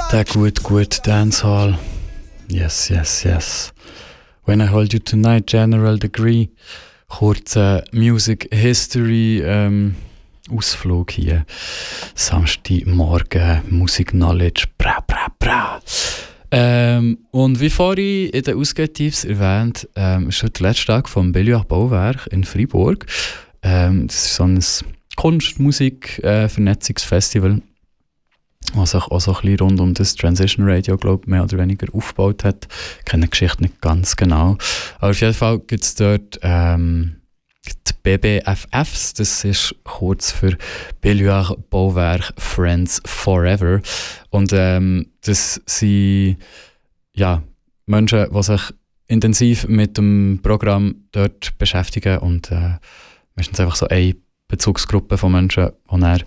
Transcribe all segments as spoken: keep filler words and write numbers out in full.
Der gut, gut Dancehall. Yes, yes, yes. When I Hold You Tonight, General Degree. Kurzer Music History ähm, Ausflug hier. Samstagmorgen, Musik Knowledge. Bra, bra, bra. Ähm, und wie vorhin in den Ausgehtiefs erwähnt, ähm, ist schon der letzte Tag vom Belluach Bauwerk in Freiburg. Ähm, das ist so ein Kunstmusik-Vernetzungsfestival, was sich auch so ein bisschen rund um das Transition Radio, glaube ich, mehr oder weniger aufgebaut hat. Ich kenne die Geschichte nicht ganz genau. Aber auf jeden Fall gibt es dort ähm, die B B F Fs, das ist kurz für Belluach Bauwerk Friends Forever. Und ähm, das sind ja, Menschen, die sich intensiv mit dem Programm dort beschäftigen und äh, meistens einfach so eine Bezugsgruppe von Menschen, die dann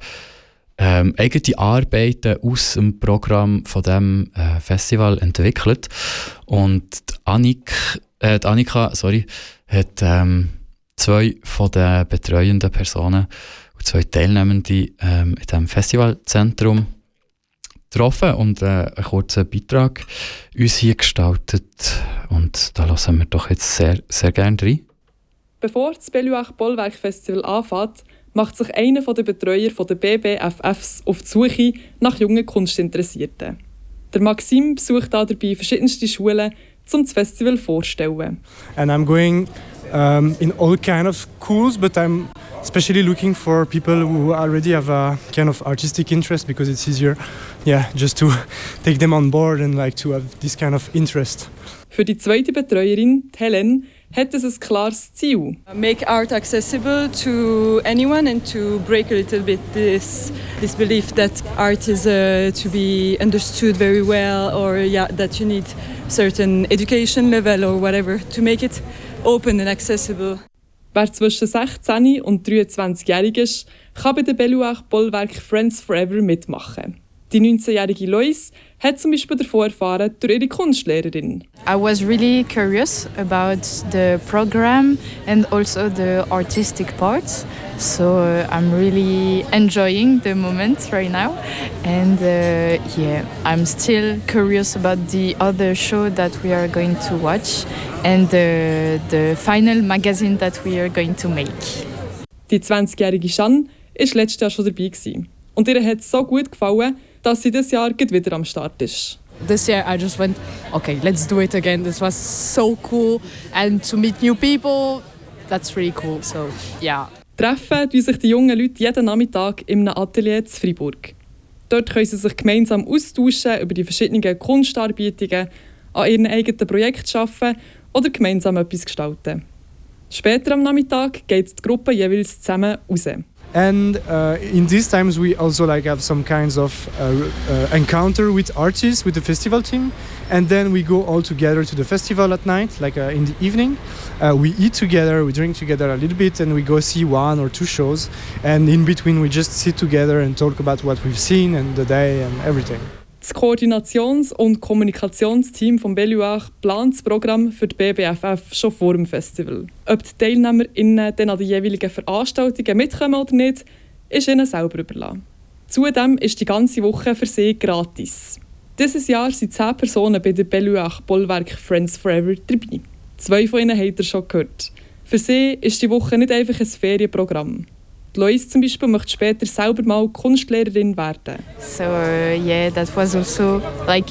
ähm, eigene Arbeiten aus dem Programm von diesem äh, Festival entwickelt. Und die, Annik, äh, die Annika sorry, hat ähm, zwei von den betreuenden Personen und zwei Teilnehmende ähm, in diesem Festivalzentrum getroffen und äh, einen kurzen Beitrag uns hier gestaltet. Und da hören wir doch jetzt sehr, sehr gerne rein. Bevor das Belluach Bollwerk Festival anfängt, macht sich einer der Betreuer der B B F Fs auf die Suche nach jungen Kunstinteressierten. Der Maxim besucht dabei verschiedenste Schulen, um das Festival vorzustellen. And I'm going um, in all kind of schools, but I'm especially looking for people who already have a kind of artistic interest because it's easier, yeah, just to take them on board and like to have this kind of interest. Für die zweite Betreuerin, Helen, hat es ein klares Ziel. Make art accessible to anyone and to break a little bit this this belief that art is uh, to be understood very well, or yeah, that you need certain education level or whatever to make it open and accessible. Wer zwischen sechzehn und dreiundzwanzigjährig ist, kann bei der Belluach Bollwerk Friends Forever mitmachen. Die neunzehnjährige Lois hat zum Beispiel davon erfahren durch ihre Kunstlehrerin. I was really curious about the program and also the artistic parts. So uh, I'm really enjoying the moment right now. And uh, yeah, I'm still curious about the other show that we are going to watch and the, the final magazine that we are going to make. Die zwanzigjährige Jeanne war letztes Jahr schon dabei. Und ihr hat es so gut gefallen, dass sie dieses Jahr wieder am Start ist. This year I just went, okay, let's do it again. This was so cool. And to meet new people, that's really cool. So, yeah. Treffen tun sich die jungen Leute jeden Nachmittag in einem Atelier in Freiburg. Dort können sie sich gemeinsam austauschen über die verschiedenen Kunstdarbietungen, an ihren eigenen Projekten arbeiten oder gemeinsam etwas gestalten. Später am Nachmittag geht die Gruppe jeweils zusammen raus. And uh, in these times we also like have some kinds of uh, uh, encounter with artists, with the festival team, and then we go all together to the festival at night, like uh, in the evening. Uh, we eat together, we drink together a little bit, and we go see one or two shows. And in between we just sit together and talk about what we've seen and the day and everything. Das Koordinations- und Kommunikationsteam vom Belluach plant das Programm für die B B F F schon vor dem Festival. Ob die TeilnehmerInnen dann an den jeweiligen Veranstaltungen mitkommen oder nicht, ist ihnen selber überlassen. Zudem ist die ganze Woche für sie gratis. Dieses Jahr sind zehn Personen bei der Belluach Bollwerk Friends Forever dabei. Zwei von ihnen habt ihr schon gehört. Für sie ist die Woche nicht einfach ein Ferienprogramm. Lois zum Beispiel möchte später selber mal Kunstlehrerin werden. So uh, yeah, that was also like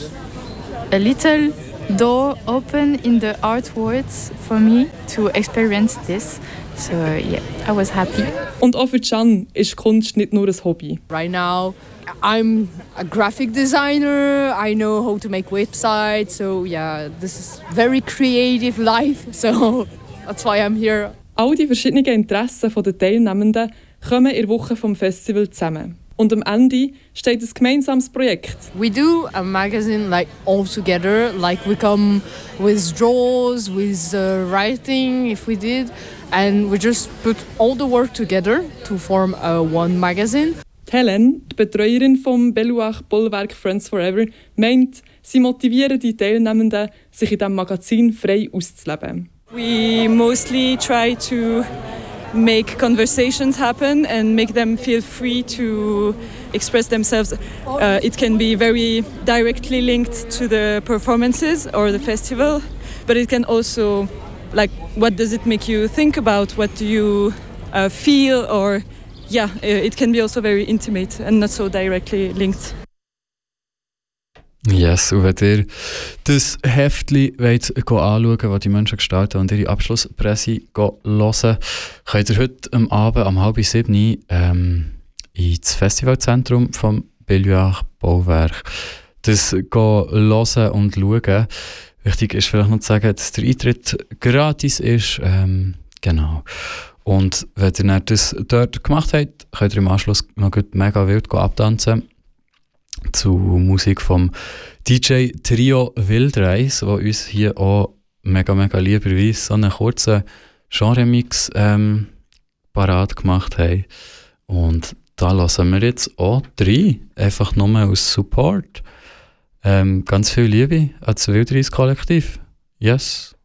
a little door open in the art world for me to experience this. So uh, yeah, I was happy. Und auch für Can ist Kunst nicht nur ein Hobby. Right now, I'm a graphic designer. I know how to make websites. So yeah, this is very creative life. So that's why I'm here. All die verschiedenen Interessen der Teilnehmenden kommen in der Woche vom Festival zusammen. Und am Ende steht ein gemeinsames Projekt. We do a magazine like all together, like we come with draws, with uh, writing if we did, and we just put all the work together to form a one magazine. Die Helen, die Betreuerin vom Belluach Bollwerk Friends Forever, meint, sie motivieren die Teilnehmenden, sich in diesem Magazin frei auszuleben. We mostly try to make conversations happen and make them feel free to express themselves. Uh, it can be very directly linked to the performances or the festival, but it can also, like, what does it make you think about? What do you uh, feel? Or, yeah, it can be also very intimate and not so directly linked. Yes, und wenn ihr das Heftchen wollt anschauen, das die Menschen gestalten und ihre Abschlusspresse hören, könnt ihr heute am Abend um halb sieben ähm, ins Festivalzentrum vom Belluard Bauwerk das hören und schauen. Wichtig ist vielleicht noch zu sagen, dass der Eintritt gratis ist. Ähm, genau. Und wenn ihr dann das dort gemacht habt, könnt ihr im Anschluss noch mega wild abtanzen zu Musik vom D J Trio Wildreis, der uns hier auch mega, mega lieberweise so einen kurzen Genre-Mix ähm, parat gemacht hat. Und da lassen wir jetzt auch drei, einfach nur aus Support. Ähm, ganz viel Liebe an das Wildreis-Kollektiv. Yes.